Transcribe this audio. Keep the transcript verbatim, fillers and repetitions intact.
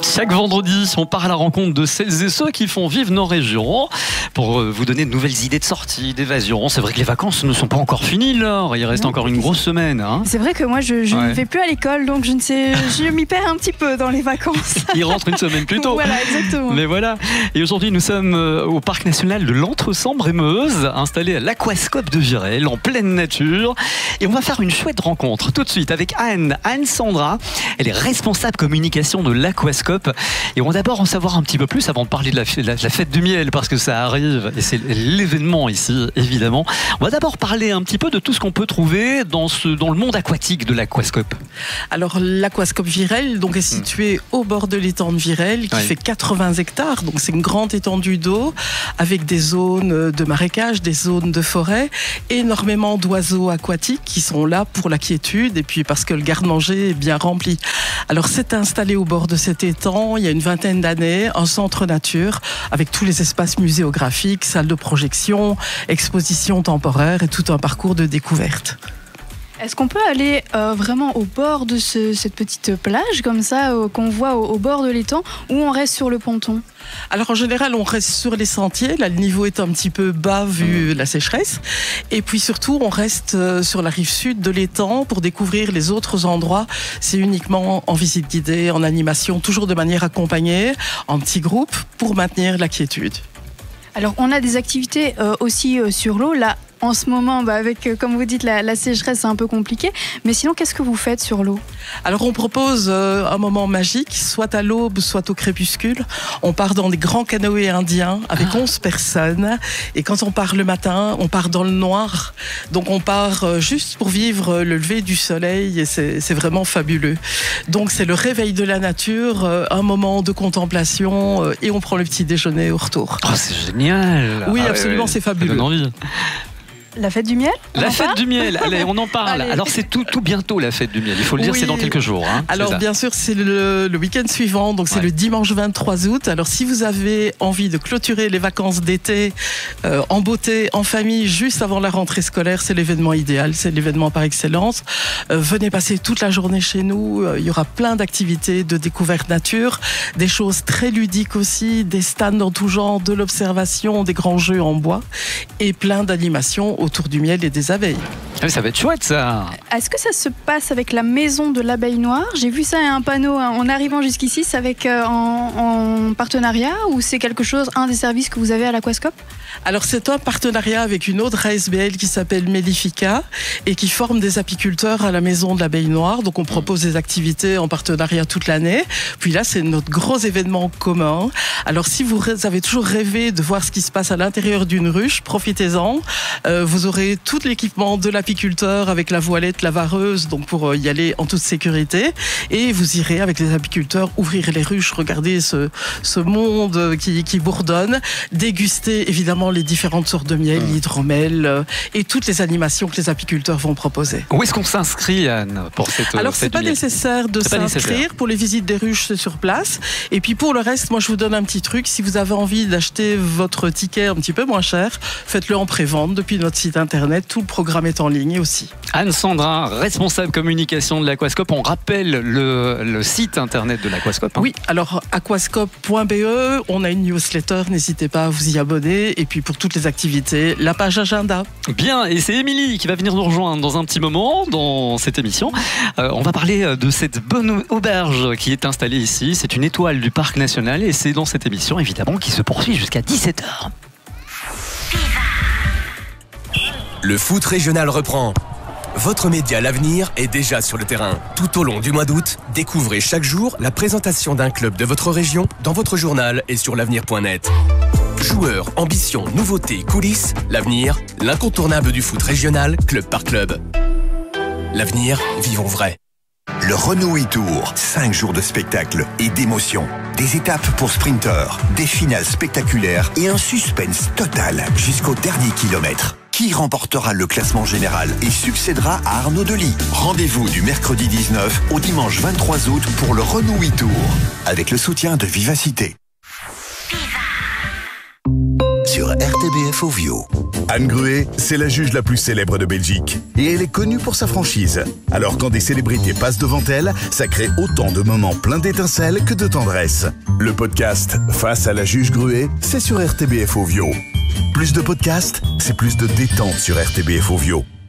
Chaque vendredi, on part à la rencontre de celles et ceux qui font vivre nos régions pour vous donner de nouvelles idées de sortie, d'évasion. C'est vrai que les vacances ne sont pas encore finies, Laure. Il reste non, encore une grosse semaine. Hein. C'est vrai que moi, je, je ouais. ne vais plus à l'école, donc je ne sais, je m'y perds un petit peu dans les vacances. Il rentre une semaine plus tôt. Voilà, exactement. Mais voilà. Et aujourd'hui, nous sommes au parc national de l'Entre-Sambre-et-Meuse, installé à l'Aquascope de Virel, en pleine nature. Et on va faire une chouette rencontre tout de suite avec Anne, Anne Sandra. Elle est responsable communication de l'Aquascope. Et on va d'abord en savoir un petit peu plus avant de parler de la, de la, de la fête du miel, parce que ça arrive et c'est l'événement ici, évidemment. On va d'abord parler un petit peu de tout ce qu'on peut trouver dans, ce, dans le monde aquatique de l'Aquascope. Alors l'Aquascope Virel donc, est situé mmh. au bord de l'étang de Virel, qui ouais. fait quatre-vingts hectares. Donc c'est une grande étendue d'eau avec des zones de marécage, des zones de forêt, énormément d'oiseaux aquatiques qui sont là pour la quiétude et puis parce que le garde-manger est bien rempli. Alors c'est installé au bord de cet étang il y a une vingtaine d'années, un centre nature avec tous les espaces muséographiques, salles de projection, expositions temporaires et tout un parcours de découverte. Est-ce qu'on peut aller euh, vraiment au bord de ce, cette petite plage comme ça euh, qu'on voit au, au bord de l'étang, ou on reste sur le ponton ? Alors en général on reste sur les sentiers, là le niveau est un petit peu bas vu la sécheresse, et puis surtout on reste sur la rive sud de l'étang pour découvrir les autres endroits. C'est uniquement en visite guidée, en animation, toujours de manière accompagnée, en petits groupes pour maintenir la quiétude. Alors on a des activités euh, aussi euh, sur l'eau là. En ce moment, bah avec, euh, comme vous dites, la, la sécheresse, c'est un peu compliqué. Mais sinon, qu'est-ce que vous faites sur l'eau ? Alors, on propose euh, un moment magique, soit à l'aube, soit au crépuscule. On part dans des grands canoës indiens avec ah. onze personnes. Et quand on part le matin, on part dans le noir. Donc, on part euh, juste pour vivre le lever du soleil. Et c'est, c'est vraiment fabuleux. Donc, c'est le réveil de la nature, euh, un moment de contemplation. Euh, et on prend le petit déjeuner au retour. Oh, c'est génial ! Oui, ah, absolument, ouais, ouais. c'est fabuleux. Ça donne envie. La fête du miel ? La fête parle du miel, allez, on en parle. Allez. Alors c'est tout, tout bientôt la fête du miel, il faut le dire, oui. C'est dans quelques jours. Hein, Alors bien sûr, c'est le, le week-end suivant, donc c'est ouais. le dimanche vingt-trois août. Alors si vous avez envie de clôturer les vacances d'été euh, en beauté, en famille, juste avant la rentrée scolaire, c'est l'événement idéal, c'est l'événement par excellence. Euh, venez passer toute la journée chez nous, euh, il y aura plein d'activités de découverte nature, des choses très ludiques aussi, des stands dans tout genre, de l'observation, des grands jeux en bois et plein d'animations autour du miel et des abeilles. Ah, ça va être chouette ça. Est-ce que ça se passe avec la maison de l'abeille noire ? J'ai vu ça à un panneau hein, en arrivant jusqu'ici, c'est avec euh, en, en partenariat ou c'est quelque chose, un des services que vous avez à l'Aquascope ? Alors c'est un partenariat avec une autre A S B L qui s'appelle Mellifica et qui forme des apiculteurs à la maison de l'abeille noire. Donc on propose des activités en partenariat toute l'année. Puis là c'est notre gros événement commun. Alors si vous avez toujours rêvé de voir ce qui se passe à l'intérieur d'une ruche, profitez-en. Euh, vous aurez tout l'équipement de l'apiculteur avec la voilette, la vareuse, donc pour y aller en toute sécurité. Et vous irez avec les apiculteurs ouvrir les ruches, regarder ce, ce monde qui, qui bourdonne, déguster évidemment les différentes sortes de miel, mmh. l'hydromel euh, et toutes les animations que les apiculteurs vont proposer. Où est-ce qu'on s'inscrit, Anne, pour cette Alors c'est pas miel. nécessaire de c'est s'inscrire pour les visites des ruches, c'est sur place. Et puis pour le reste, moi je vous donne un petit truc. Si vous avez envie d'acheter votre ticket un petit peu moins cher, faites-le en pré-vente depuis notre site internet. Tout le programme est en ligne aussi. Anne Sandra, responsable communication de l'Aquascope. On rappelle le, le site internet de l'Aquascope. Hein. Oui, alors aquascope point b e, on a une newsletter, n'hésitez pas à vous y abonner. Et puis pour toutes les activités, la page agenda. Bien, et c'est Émilie qui va venir nous rejoindre dans un petit moment dans cette émission. Euh, on va parler de cette bonne auberge qui est installée ici. C'est une étoile du parc national et c'est dans cette émission évidemment qui se poursuit jusqu'à dix-sept heures. Le foot régional reprend. Votre média L'Avenir est déjà sur le terrain. Tout au long du mois d'août, découvrez chaque jour la présentation d'un club de votre région dans votre journal et sur l'avenir point net. Joueurs, ambitions, nouveautés, coulisses, L'Avenir, l'incontournable du foot régional, club par club. L'Avenir, vivons vrai. Le Renault e-Tour, cinq jours de spectacle et d'émotion. Des étapes pour sprinteurs, des finales spectaculaires et un suspense total jusqu'au dernier kilomètre. Qui remportera le classement général et succédera à Arnaud Delis? Rendez-vous du mercredi dix-neuf au dimanche vingt-trois août pour le Renault e-Tour, avec le soutien de Vivacité. sur R T B F Ovio. Anne Gruet, c'est la juge la plus célèbre de Belgique. Et elle est connue pour sa franchise. Alors quand des célébrités passent devant elle, ça crée autant de moments pleins d'étincelles que de tendresse. Le podcast Face à la juge Gruet, c'est sur R T B F Ovio. Plus de podcasts, c'est plus de détente sur R T B F Ovio.